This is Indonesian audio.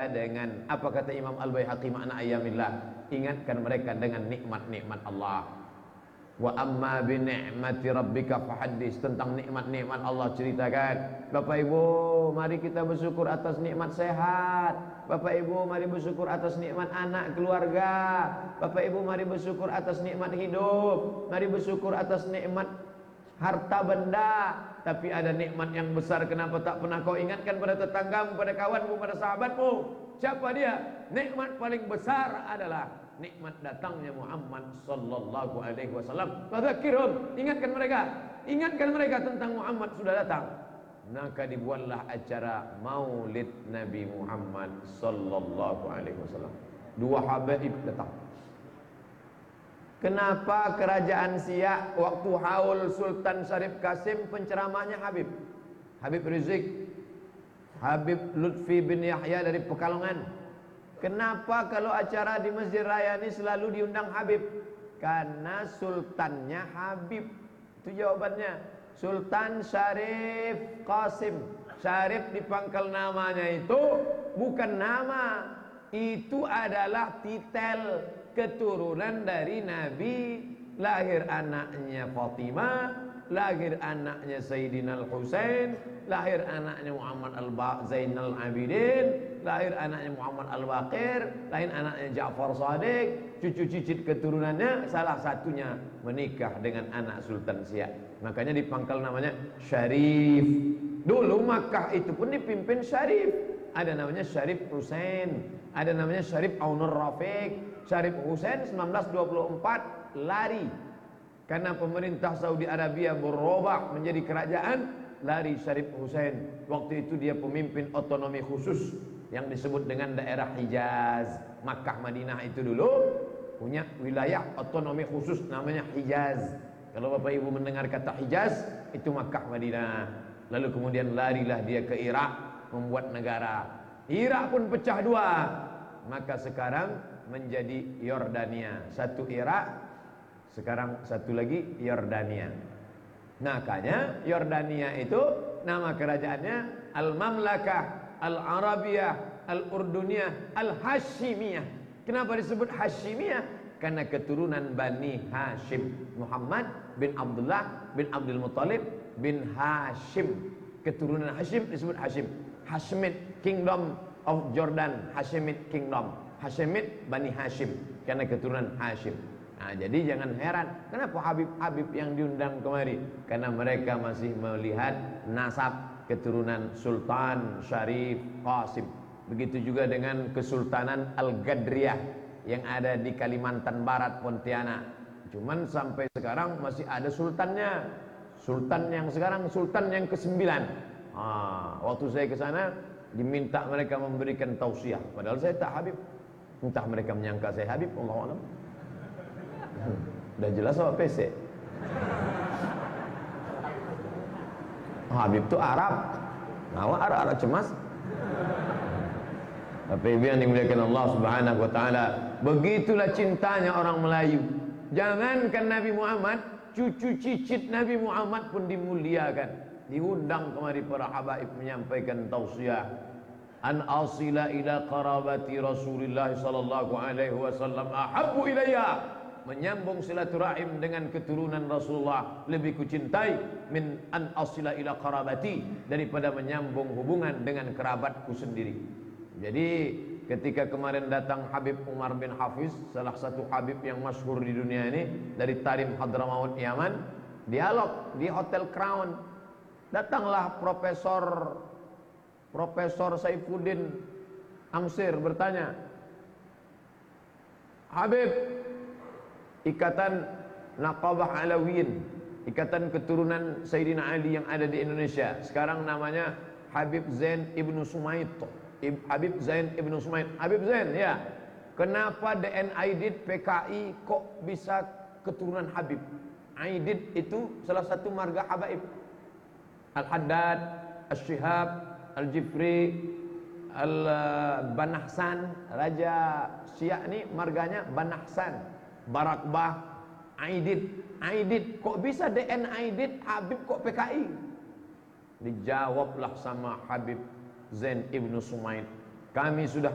mereka dengan apa kata Imam Al-Baihaqi makna ayyamillah, ingatkan mereka dengan nikmat-nikmat Allah. Wa amma bi ni'mati rabbika fahaddits, tentang nikmat-nikmat Allah ceritakan. Bapak Ibu, mari kita bersyukur atas nikmat sehat. Bapak Ibu, mari bersyukur atas nikmat anak keluarga. Bapak Ibu, mari bersyukur atas nikmat hidup. Mari bersyukur atas nikmat harta benda. Tapi ada nikmat yang besar, kenapa tak pernah kau ingatkan pada tetanggamu, pada kawanmu, pada sahabatmu? Siapa dia? Nikmat paling besar adalah nikmat datangnya Muhammad sallallahu alaihi wasallam. Fadzakirhum, ingatkan mereka tentang Muhammad sudah datang. Maka dibuatlah acara Maulid Nabi Muhammad sallallahu alaihi wasallam. Dua habaib datang. Kenapa kerajaan Siak waktu haul Sultan Syarif Qasim penceramahnya Habib Rizik, Habib Lutfi bin Yahya dari Pekalongan? Kenapa kalau acara di Masjid Raya ini selalu diundang Habib? Karena sultannya Habib. Itu jawabannya. Sultan Syarif Qasim. Syarif di pangkal namanya itu bukan nama, itu adalah titel keturunan dari Nabi. Lahir anaknya Fatimah, lahir anaknya Sayyidina Al-Husain, lahir anaknya Muhammad Zainal Abidin, lahir anaknya Muhammad Al-Baqir, lahir anaknya Ja'far Shadiq. Cucu cicit keturunannya salah satunya menikah dengan anak Sultan Siak. Makanya di pangkal namanya Syarif. Dulu Makkah itu pun dipimpin Syarif. Ada namanya Syarif Husain, ada namanya Syarif Aunur Rafiq. Syarif Husain 1924 lari karena pemerintah Saudi Arabia berubah menjadi kerajaan, lari Syarif Husain. Waktu itu dia pemimpin otonomi khusus yang disebut dengan daerah Hijaz. Makkah Madinah itu dulu punya wilayah otonomi khusus namanya Hijaz. Kalau Bapak Ibu mendengar kata Hijaz, itu Makkah Madinah. Lalu kemudian larilah dia ke Irak, membuat negara. Irak pun pecah dua, maka sekarang menjadi Yordania. Satu Irak, sekarang satu lagi Yordania. Makanya Yordania itu nama kerajaannya Al-Mamlakah Al-Arabiyah Al-Urduniyah Al-Hashimiyah. Kenapa disebut Hashimiyah? Karena keturunan Bani Hashim. Muhammad bin Abdullah bin Abdul Muttalib bin Hashim. Keturunan Hashim disebut Hashim. Hashemite Kingdom of Jordan, Hashemite Kingdom. Hashemite Bani Hashim, karena keturunan Hashim. Nah, jadi jangan heran kenapa Habib-Habib yang diundang kemari, karena mereka masih melihat nasab keturunan Sultan Syarif Qasim. Begitu juga dengan Kesultanan Al-Gadriyah yang ada di Kalimantan Barat, Pontianak. Cuman sampai sekarang masih ada sultannya. Sultan yang sekarang sultan yang ke-9. Waktu saya ke sana diminta mereka memberikan tausiah, padahal saya tak Habib. Entah mereka menyangka saya Habib, Allahu a'lam. Udah jelas apa PC. Habib itu Arab. Arab cemas. Tapi yang dimuliakan Allah Subhanahu wa taala, begitulah cintanya orang Melayu. Jangankan Nabi Muhammad, cucu cicit Nabi Muhammad pun dimuliakan. Diundang kemari para habaib menyampaikan tausiah. An asila ila qarabati Rasulullah sallallahu alaihi wasallam ahabbu ilayya, menyambung silaturahim dengan keturunan Rasulullah lebih kucintai min an asila ila qarabati, daripada menyambung hubungan dengan kerabatku sendiri. Jadi ketika kemarin datang Habib Umar bin Hafiz, salah satu Habib yang masyhur di dunia ini, dari Tarim Hadramaut Yaman, dialog di Hotel Crown. Datanglah Profesor Saifuddin Amsir bertanya, Habib, ikatan Naqabah Alawiyin, ikatan keturunan Sayyidina Ali yang ada di Indonesia, sekarang namanya Habib Zain Ibnu Sumaid. Habib Zain Ibnu Sumaid. Habib Zain, ya. Kenapa DN Aidid PKI kok bisa keturunan Habib? Aidid itu salah satu marga habaib. Al-Haddad, Al-Shihab, Al-Jifri, Al-Banahsan, Raja Syiah ini marganya Banahsan, Barakbah, Aidid. Kok bisa DN Aidid, Habib kok PKI? Dijawablah sama Habib Zain Ibnu Sumaid, kami sudah